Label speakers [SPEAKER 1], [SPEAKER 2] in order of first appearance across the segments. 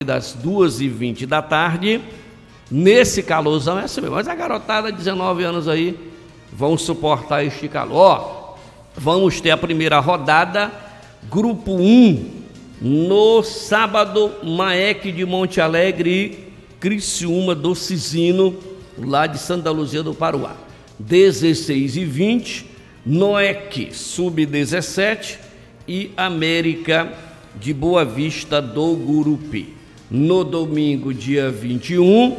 [SPEAKER 1] das 2h20 da tarde, nesse calorzão é assim mesmo, mas a garotada, 19 anos aí, vão suportar este calor. Vamos ter a primeira rodada, grupo 1, no sábado, Maek de Monte Alegre e Criciúma do Cisino, lá de Santa Luzia do Paruá. 16h20, Noec Sub-17 e América de Boa Vista do Gurupi. No domingo, dia 21,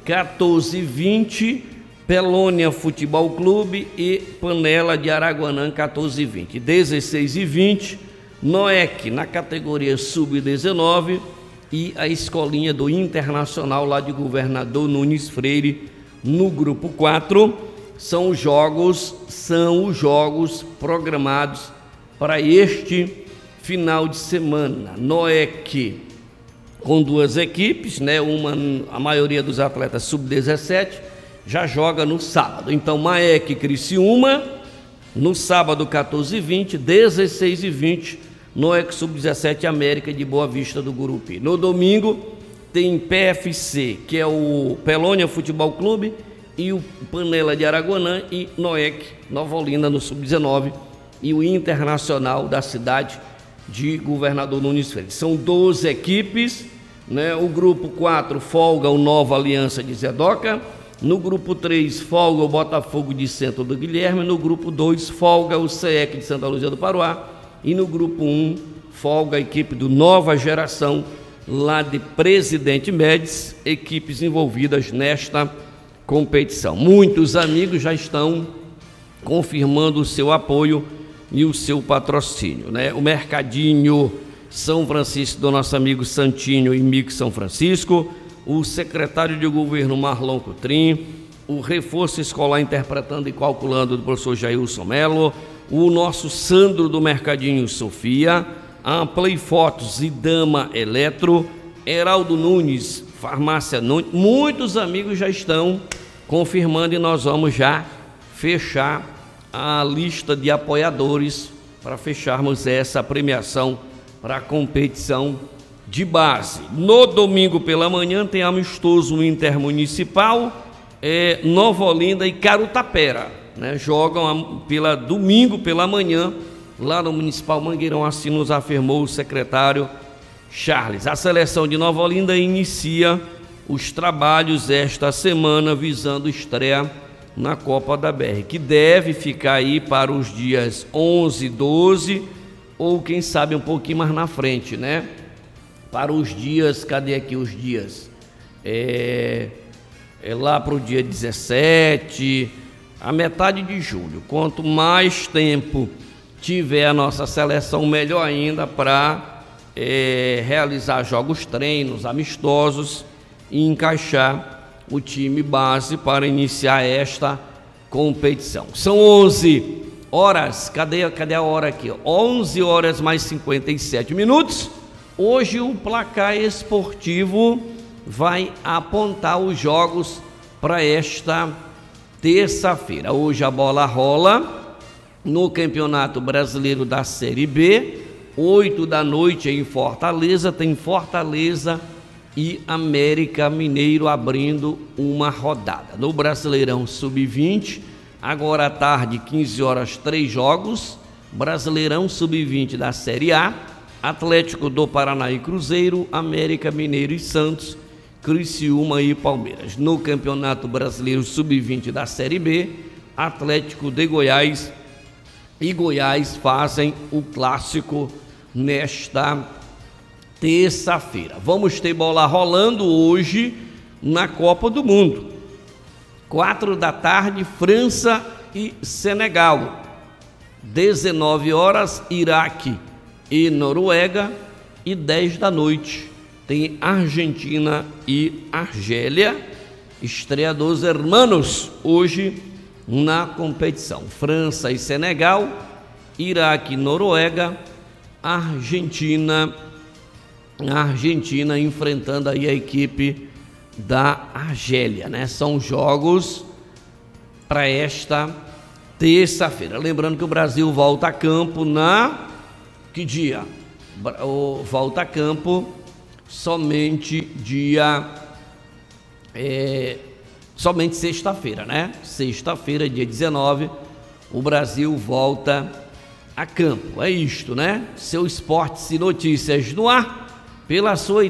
[SPEAKER 1] 14h20, Pelônia Futebol Clube e Panela de Araguanã, 14h20. 16h20, Noec na categoria Sub-19 e a escolinha do Internacional lá de Governador Nunes Freire no grupo 4. São os jogos programados para este final de semana. Noec com duas equipes, né? A maioria dos atletas sub-17 já joga no sábado. Então, Maek Criciúma no sábado 14h20, 16h20, Noec sub-17 América de Boa Vista do Gurupi. No domingo tem PFC, que é o Pelônia Futebol Clube, e o Panela de Araguanã, e Noec Nova Olinda no sub-19 e o Internacional da cidade de Governador Nunes Freire. São 12 equipes, né? O grupo 4 folga o Nova Aliança de Zedoca, no grupo 3 folga o Botafogo de Centro do Guilherme, no grupo 2 folga o CEC de Santa Luzia do Paruá e no grupo 1 folga a equipe do Nova Geração lá de Presidente Médici, equipes envolvidas nesta competição. Muitos amigos já estão confirmando o seu apoio e o seu patrocínio, né? O Mercadinho São Francisco do nosso amigo Santinho e Mico São Francisco, o secretário de governo Marlon Coutrin, o reforço escolar interpretando e calculando do professor Jailson Melo, o nosso Sandro do Mercadinho Sofia, a Play Fotos e Dama Eletro, Heraldo Nunes, Farmácia Nunes. Muitos amigos já estão confirmando e nós vamos já fechar a lista de apoiadores para fecharmos essa premiação para a competição de base. No domingo pela manhã tem amistoso intermunicipal, Nova Olinda e Carutapera, né? Jogam domingo pela manhã lá no Municipal Mangueirão, assim nos afirmou o secretário Charles. A seleção de Nova Olinda inicia os trabalhos esta semana visando estreia na Copa da BR, que deve ficar aí para os dias 11, 12 ou quem sabe um pouquinho mais na frente, né? Para os dias, cadê aqui os dias? Lá para o dia 17, a metade de julho. Quanto mais tempo tiver a nossa seleção, melhor ainda para realizar jogos, treinos, amistosos e encaixar o time base para iniciar esta competição. São 11 horas, cadê a hora aqui? 11 horas mais 57 minutos. Hoje o placar esportivo vai apontar os jogos para esta terça-feira. Hoje a bola rola no Campeonato Brasileiro da Série B, 8 da noite em Fortaleza, tem Fortaleza e América Mineiro abrindo uma rodada. No Brasileirão Sub-20, agora à tarde, 15 horas, 3 jogos. Brasileirão Sub-20 da Série A, Atlético do Paraná e Cruzeiro, América Mineiro e Santos, Criciúma e Palmeiras. No Campeonato Brasileiro Sub-20 da Série B, Atlético de Goiás e Goiás fazem o clássico nesta terça-feira. Vamos ter bola rolando hoje na Copa do Mundo. 4 da tarde, França e Senegal. 19 horas, Iraque e Noruega. E 10 da noite, tem Argentina e Argélia. Estreia dos hermanos hoje na competição. França e Senegal, Iraque e Noruega, Argentina enfrentando aí a equipe da Argélia, né? São jogos para esta terça-feira. Lembrando que o Brasil volta a campo que dia? Volta a campo somente sexta-feira, né? Sexta-feira, dia 19, o Brasil volta a campo. É isto, né? Seu Esportes e Notícias no ar, pela sua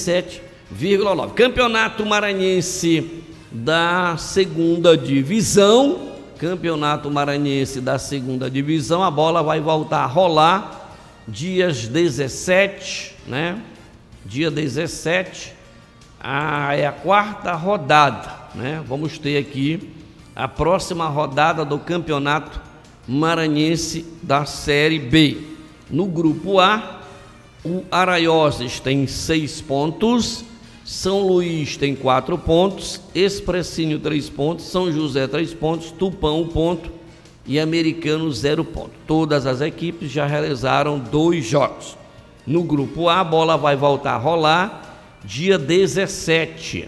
[SPEAKER 1] 87,9. Campeonato Maranhense da segunda divisão. Campeonato Maranhense da segunda divisão. A bola vai voltar a rolar dias 17, né? Dia 17, é a quarta rodada, né? Vamos ter aqui a próxima rodada do Campeonato Maranhense da Série B. No grupo A, o Araioses tem 6 pontos, São Luís tem 4 pontos, Expressinho 3 pontos, São José 3 pontos, Tupã 1 ponto e Americano 0 ponto. Todas as equipes já realizaram 2 jogos. No grupo A, a bola vai voltar a rolar dia 17.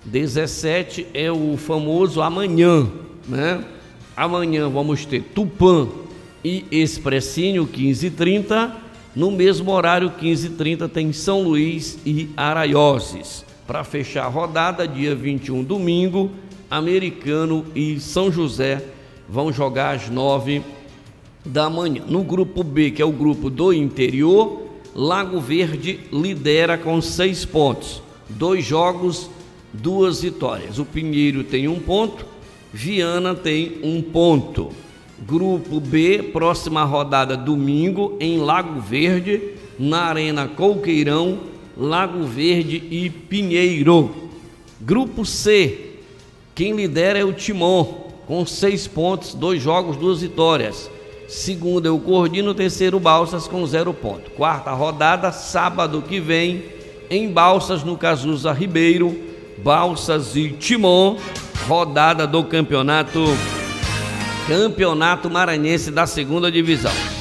[SPEAKER 1] 17 é o famoso amanhã, né? Amanhã vamos ter Tupã e Expressinho, 15h30. No mesmo horário, 15h30, tem São Luís e Araioses. Para fechar a rodada, dia 21, domingo, Americano e São José vão jogar às 9 da manhã. No grupo B, que é o grupo do interior, Lago Verde lidera com 6 pontos. 2 jogos, 2 vitórias. O Pinheiro tem 1 ponto, Viana tem 1 ponto. Grupo B, próxima rodada domingo em Lago Verde, na Arena Coqueirão, Lago Verde e Pinheiro. Grupo C, quem lidera é o Timon, com 6 pontos, 2 jogos, 2 vitórias. Segundo é o Cordino, terceiro Balsas com 0 ponto. Quarta rodada, sábado que vem, em Balsas, no Cazuza Ribeiro, Balsas e Timon, rodada do Campeonato Maranhense da segunda divisão.